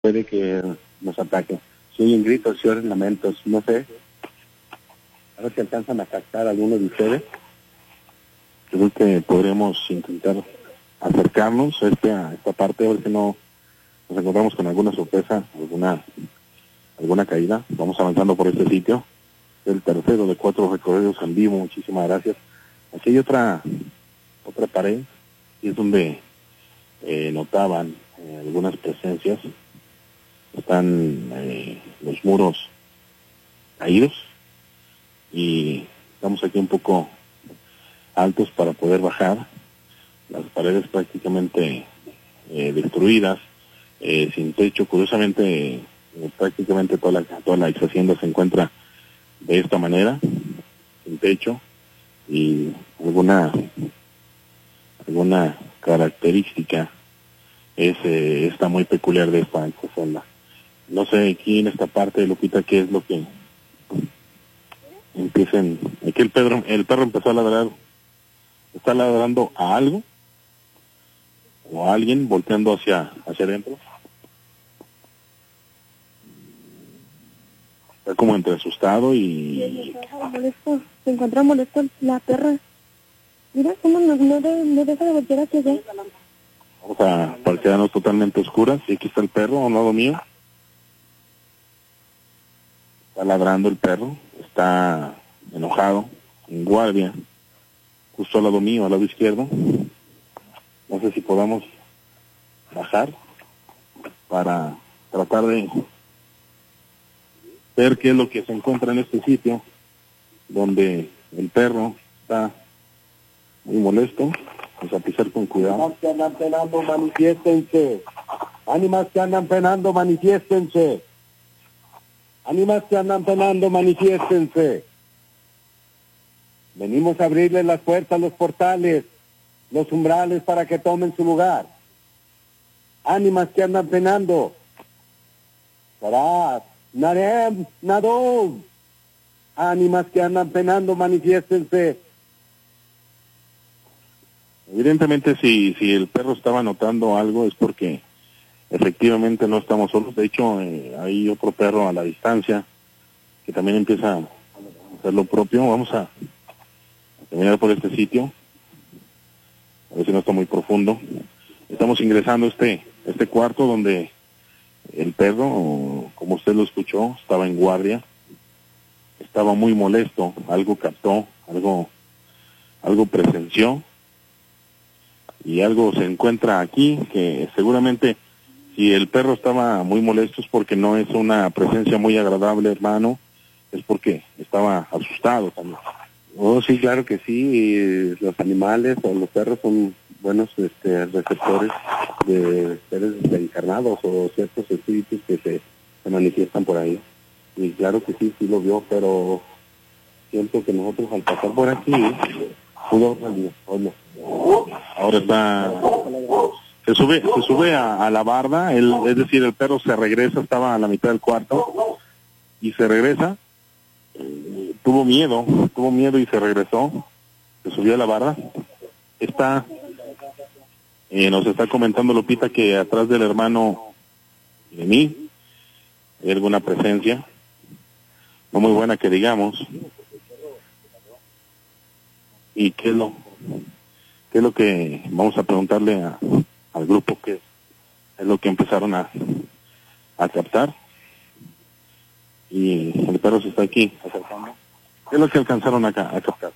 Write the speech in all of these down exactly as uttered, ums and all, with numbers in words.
puede que nos ataque. Si oyen gritos, si oyen lamentos, no sé. A ver si alcanzan a captar a alguno de ustedes. Creo que podremos intentar acercarnos a, este, a esta parte, a ver si no nos encontramos con alguna sorpresa, alguna alguna caída. Vamos avanzando por este sitio. El tercero de cuatro recorridos en vivo, muchísimas gracias. Aquí hay otra otra pared, y es donde eh, notaban eh, algunas presencias. Están eh, los muros caídos y estamos aquí un poco altos para poder bajar. Las paredes prácticamente eh, destruidas, eh, sin techo. Curiosamente, eh, prácticamente toda la, toda la ex hacienda se encuentra de esta manera, sin techo, y alguna alguna característica es eh, esta muy peculiar de esta ex hacienda. No sé aquí en esta parte, Lupita, qué es lo que empiecen. Aquí el perro, el perro empezó a ladrar. ¿Está ladrando a algo? ¿O a alguien volteando hacia, hacia adentro? Está como entre asustado y... molesto, se encuentra molesto la perra. Mira cómo no, no, de, no deja de voltear hacia allá. Vamos a para quedarnos totalmente oscuras. Y aquí está el perro a un lado mío. Está ladrando el perro. Está enojado, en guardia, justo al lado mío, al lado izquierdo. No sé si podamos bajar para tratar de ver qué es lo que se encuentra en este sitio, donde el perro está muy molesto. Vamos a pisar con cuidado. Ánimas que andan penando, manifiéstense. Ánimas que andan penando, manifiéstense. Ánimas que andan penando, manifiéstense. Venimos a abrirles las puertas, los portales, los umbrales para que tomen su lugar. Ánimas que andan penando. Sarás, Narem, Nadov. Ánimas que andan penando, manifiéstense. Evidentemente, si si el perro estaba notando algo es porque efectivamente no estamos solos. De hecho, eh, hay otro perro a la distancia que también empieza a hacer lo propio. Vamos a caminar por este sitio, a ver si no está muy profundo. Estamos ingresando a este, este cuarto donde el perro, como usted lo escuchó, estaba en guardia. Estaba muy molesto, algo captó, algo, algo presenció. Y algo se encuentra aquí que seguramente si el perro estaba muy molesto es porque no es una presencia muy agradable, hermano, es porque estaba asustado también. Oh, sí, claro que sí. Los animales o los perros son buenos este, receptores de seres reencarnados o ciertos espíritus que se, se manifiestan por ahí. Y claro que sí, sí lo vio, pero siento que nosotros al pasar por aquí pudo oye, ahora está se sube se sube a, a la barda, el, es decir, el perro se regresa, estaba a la mitad del cuarto y se regresa. Eh, tuvo miedo, tuvo miedo y se regresó, se subió a la barda. Está, eh, nos está comentando Lupita que atrás del hermano de mí hay alguna presencia, no muy buena que digamos. ¿Y qué es lo, qué es lo que vamos a preguntarle a, al grupo que es lo que empezaron a, a captar? Y el perro se está aquí acercando. ¿Qué es lo que alcanzaron acá a captar?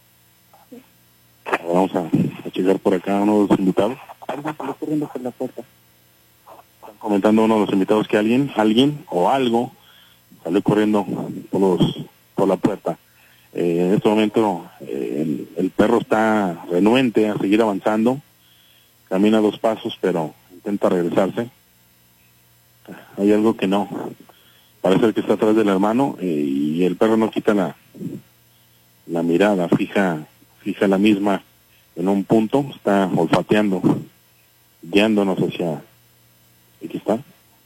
Ahora vamos a, a checar por acá a uno de los invitados. Alguien salió corriendo por la puerta. Están comentando uno de los invitados que alguien, alguien o algo salió corriendo por los, por la puerta. Eh, en este momento eh, el, el perro está renuente a seguir avanzando, camina dos pasos pero intenta regresarse. Hay algo que no, parece que está atrás del hermano eh, y el perro no quita la, la mirada, fija, fija la misma en un punto, está olfateando, guiándonos hacia, aquí está.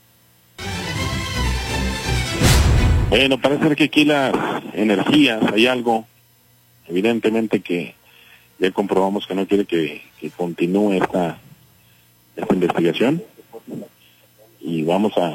Bueno, parece que aquí las energías, hay algo, evidentemente que ya comprobamos que no quiere que, que continúe esta, esta investigación. y vamos a